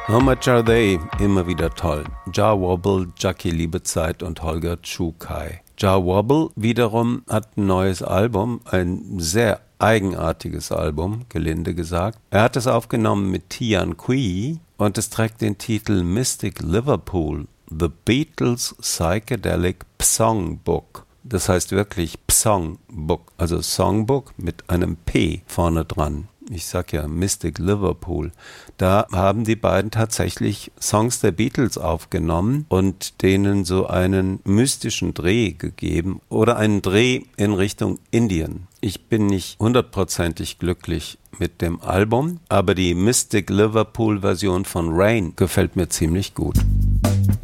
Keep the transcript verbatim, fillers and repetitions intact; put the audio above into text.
How Much Are They? Immer wieder toll. Jah Wobble, Jackie Liebezeit und Holger Czukay. Jah Wobble wiederum hat ein neues Album, ein sehr eigenartiges Album, gelinde gesagt. Er hat es aufgenommen mit Tian Kui und es trägt den Titel Mystic Liverpool, The Beatles Psychedelic Songbook. Das heißt wirklich Songbook, also Songbook mit einem P vorne dran. Ich sag ja Mystic Liverpool. Da haben die beiden tatsächlich Songs der Beatles aufgenommen und denen so einen mystischen Dreh gegeben oder einen Dreh in Richtung Indien. Ich bin nicht hundertprozentig glücklich mit dem Album, aber die Mystic Liverpool Version von Rain gefällt mir ziemlich gut.